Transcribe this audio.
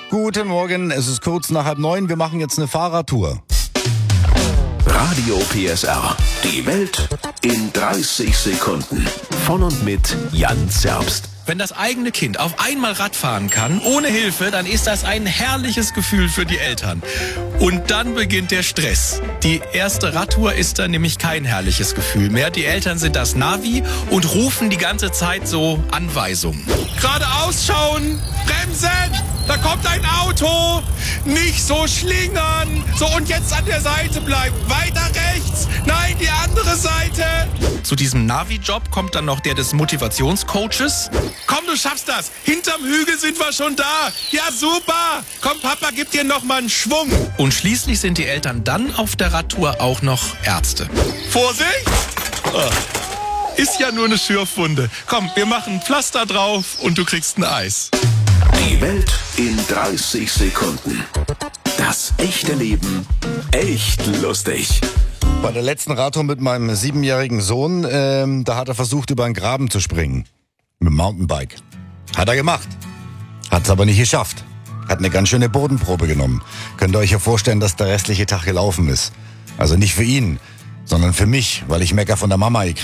Guten Morgen, es ist kurz nach 8:30. Wir machen jetzt eine Fahrradtour. Radio PSR. Die Welt in 30 Sekunden. Von und mit Jan Zerbst. Wenn das eigene Kind auf einmal Rad fahren kann, ohne Hilfe, dann ist das ein herrliches Gefühl für die Eltern. Und dann beginnt der Stress. Die erste Radtour ist dann nämlich kein herrliches Gefühl mehr. Die Eltern sind das Navi und rufen die ganze Zeit so Anweisungen. Geradeaus schauen, bremsen, da kommt ein Auto, nicht so schlingern. So, und jetzt an der Seite bleiben, weiter rechts, nein, die andere Seite. Zu diesem Navi-Job kommt dann noch der des Motivationscoaches. Komm, du schaffst das. Hinterm Hügel sind wir schon da. Ja, super. Komm, Papa, gib dir noch mal einen Schwung. Und schließlich sind die Eltern dann auf der Radtour auch noch Ärzte. Vorsicht! Ist ja nur eine Schürfwunde. Komm, wir machen ein Pflaster drauf und du kriegst ein Eis. Die Welt in 30 Sekunden. Das echte Leben echt lustig. Bei der letzten Radtour mit meinem 7-jährigen Sohn, da hat er versucht, über einen Graben zu springen. Mit dem Mountainbike. Hat er gemacht. Hat es aber nicht geschafft. Hat eine ganz schöne Bodenprobe genommen. Könnt ihr euch ja vorstellen, dass der restliche Tag gelaufen ist. Also nicht für ihn, sondern für mich, weil ich Mecker von der Mama gekriegt